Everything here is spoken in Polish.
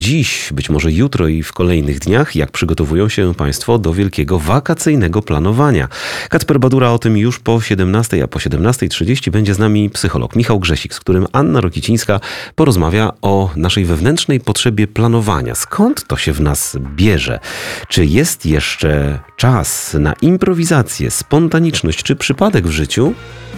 Dziś, być może jutro i w kolejnych dniach, jak przygotowują się Państwo do wielkiego wakacyjnego planowania. Kacper Badura o tym już po 17, a po 17:30 będzie z nami psycholog Michał Grzesik, z którym Anna Rokicińska porozmawia o naszej wewnętrznej potrzebie planowania. Skąd to się w nas bierze? Czy jest jeszcze czas na improwizację, spontaniczność czy przypadek w życiu?